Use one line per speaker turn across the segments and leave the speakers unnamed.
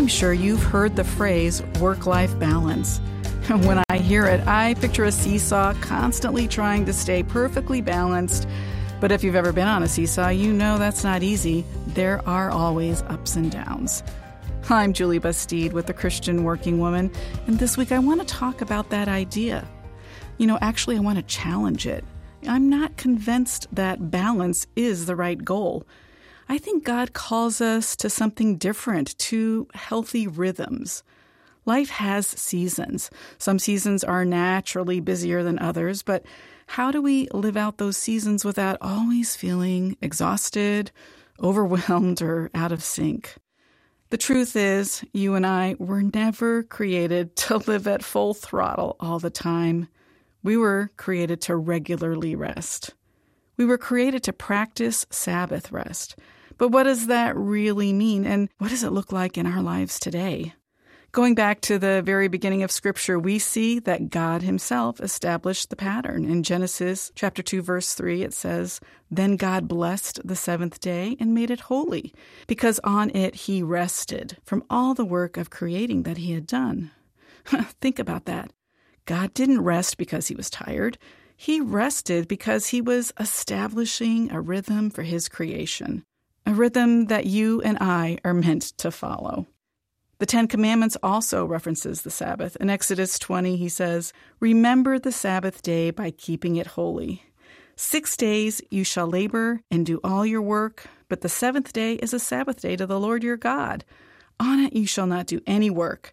sure you've heard the phrase work-life balance. When I hear it, I picture a seesaw constantly trying to stay perfectly balanced. But if you've ever been on a seesaw, you know that's not easy. There are always ups and downs. I'm Julie Bastide with the Christian Working Woman, and this week I want to talk about that idea. Actually, I want to challenge it. I'm not convinced that balance is the right goal. I think God calls us to something different, to healthy rhythms. Life has seasons. Some seasons are naturally busier than others, but how do we live out those seasons without always feeling exhausted, overwhelmed, or out of sync? The truth is, you and I were never created to live at full throttle all the time. We were created to regularly rest. We were created to practice Sabbath rest. But what does that really mean, and what does it look like in our lives today? Going back to the very beginning of Scripture, we see that God himself established the pattern. In Genesis chapter 2, verse 3, it says, "Then God blessed the seventh day and made it holy, because on it he rested from all the work of creating that he had done." Think about that. God didn't rest because he was tired. He rested because he was establishing a rhythm for his creation, a rhythm that you and I are meant to follow. The Ten Commandments also references the Sabbath. In Exodus 20, he says, "Remember the Sabbath day by keeping it holy. 6 days you shall labor and do all your work, but the seventh day is a Sabbath day to the Lord your God. On it you shall not do any work."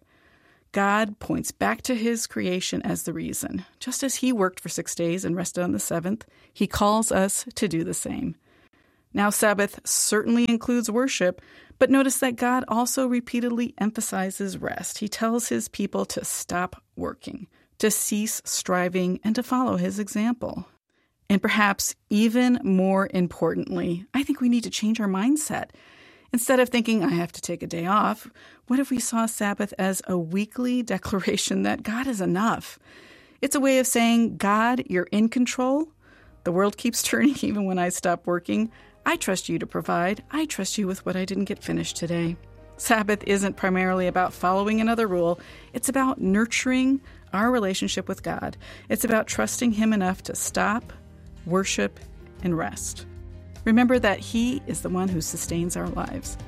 God points back to his creation as the reason. Just as he worked for 6 days and rested on the seventh, he calls us to do the same. Now, Sabbath certainly includes worship, but notice that God also repeatedly emphasizes rest. He tells his people to stop working, to cease striving, and to follow his example. And perhaps even more importantly, I think we need to change our mindset. Instead of thinking, I have to take a day off, what if we saw Sabbath as a weekly declaration that God is enough? It's a way of saying, God, you're in control. The world keeps turning even when I stop working. I trust you to provide. I trust you with what I didn't get finished today. Sabbath isn't primarily about following another rule. It's about nurturing our relationship with God. It's about trusting him enough to stop, worship, and rest. Remember that he is the one who sustains our lives.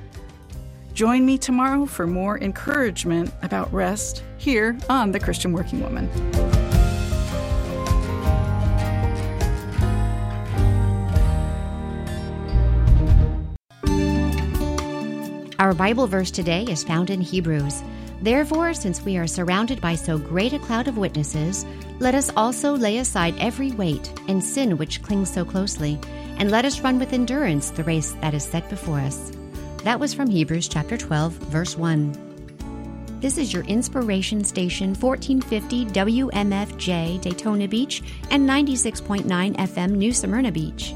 Join me tomorrow for more encouragement about rest here on The Christian Working Woman.
Our Bible verse today is found in Hebrews. "Therefore, since we are surrounded by so great a cloud of witnesses, let us also lay aside every weight and sin which clings so closely, and let us run with endurance the race that is set before us." That was from Hebrews chapter 12, verse 1. This is your inspiration station, 1450 WMFJ Daytona Beach and 96.9 FM New Smyrna Beach.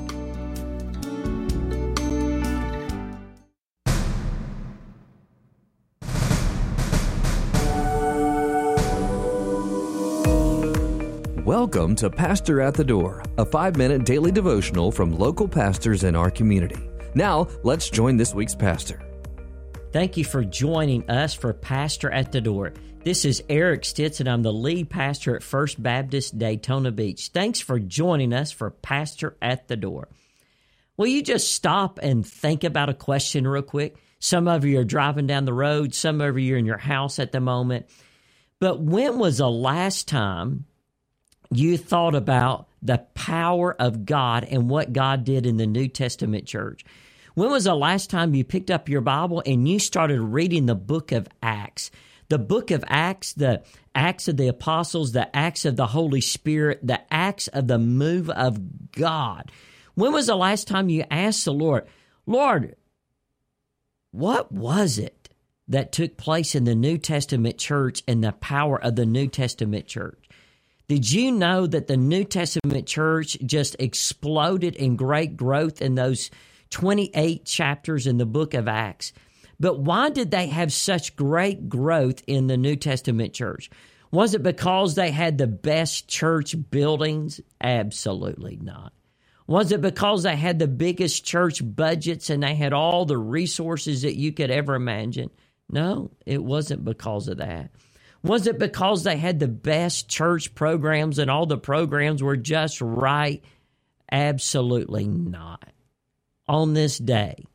Welcome to Pastor at the Door, a 5-minute daily devotional from local pastors in our community. Now, let's join this week's pastor.
Thank you for joining us for Pastor at the Door. This is Eric Stitz, and I'm the lead pastor at First Baptist Daytona Beach. Thanks for joining us for Pastor at the Door. Will you just stop and think about a question real quick? Some of you are driving down the road. Some of you are in your house at the moment. But when was the last time you thought about the power of God and what God did in the New Testament church? When was the last time you picked up your Bible and you started reading the book of Acts? The book of Acts, the Acts of the Apostles, the Acts of the Holy Spirit, the Acts of the move of God. When was the last time you asked the Lord, Lord, what was it that took place in the New Testament church and the power of the New Testament church? Did you know that the New Testament church just exploded in great growth in those 28 chapters in the book of Acts? But why did they have such great growth in the New Testament church? Was it because they had the best church buildings? Absolutely not. Was it because they had the biggest church budgets and they had all the resources that you could ever imagine? No, it wasn't because of that. Was it because they had the best church programs and all the programs were just right? Absolutely not. On this day,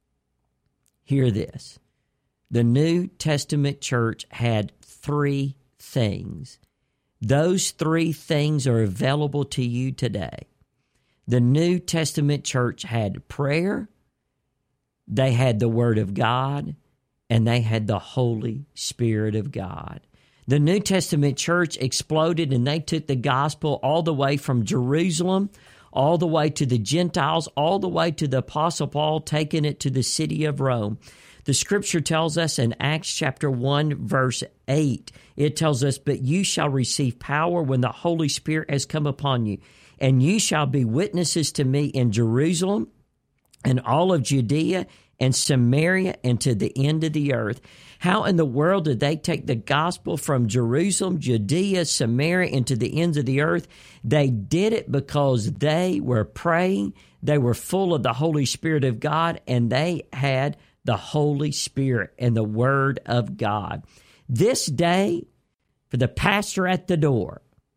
hear this. The New Testament church had 3 things. Those 3 things are available to you today. The New Testament church had prayer, they had the Word of God, and they had the Holy Spirit of God. The New Testament church exploded, and they took the gospel all the way from Jerusalem, all the way to the Gentiles, all the way to the Apostle Paul, taking it to the city of Rome. The Scripture tells us in Acts chapter 1, verse 8, it tells us, "But you shall receive power when the Holy Spirit has come upon you, and you shall be witnesses to me in Jerusalem and all of Judea and Samaria and to the end of the earth." How in the world did they take the gospel from Jerusalem, Judea, Samaria, and to the ends of the earth? They did it because they were praying, they were full of the Holy Spirit of God, and they had the Holy Spirit and the Word of God. This day, for the pastor at the door,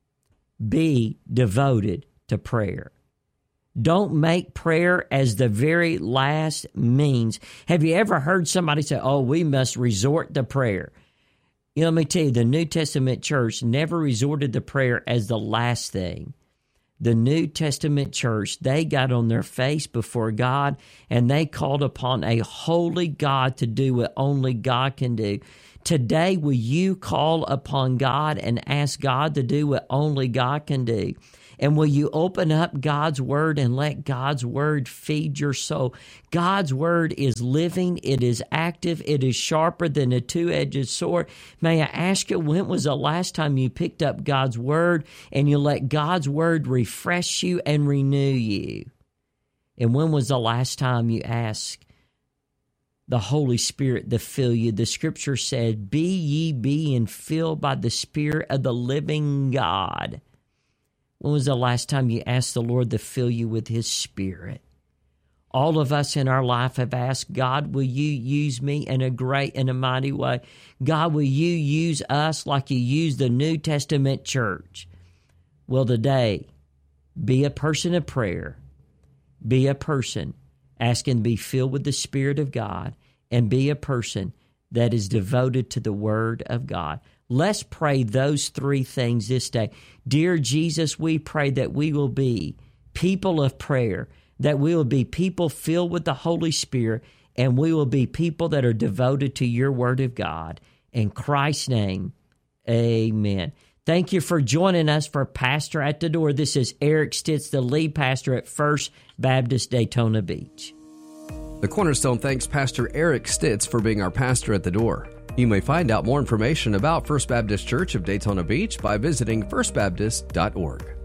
be devoted to prayer. Don't make prayer as the very last means. Have you ever heard somebody say, "Oh, we must resort to prayer"? You know, let me tell you, the New Testament church never resorted to prayer as the last thing. The New Testament church, they got on their face before God, and they called upon a holy God to do what only God can do. Today, will you call upon God and ask God to do what only God can do? And will you open up God's Word and let God's Word feed your soul? God's Word is living, it is active, it is sharper than a two-edged sword. May I ask you, when was the last time you picked up God's Word and you let God's Word refresh you and renew you? And when was the last time you asked the Holy Spirit to fill you? The Scripture said, "Be ye being filled by the Spirit of the living God." When was the last time you asked the Lord to fill you with His Spirit? All of us in our life have asked, "God, will you use me in a great and a mighty way? God, will you use us like you used the New Testament church?" Well, today, be a person of prayer. Be a person asking to be filled with the Spirit of God, and be a person that is devoted to the Word of God. Let's pray those 3 things this day. Dear Jesus, we pray that we will be people of prayer, that we will be people filled with the Holy Spirit, and we will be people that are devoted to your Word of God. In Christ's name, amen. Thank you for joining us for Pastor at the Door. This is Eric Stitz, the lead pastor at First Baptist Daytona Beach.
The Cornerstone thanks Pastor Eric Stitz for being our pastor at the door. You may find out more information about First Baptist Church of Daytona Beach by visiting firstbaptist.org.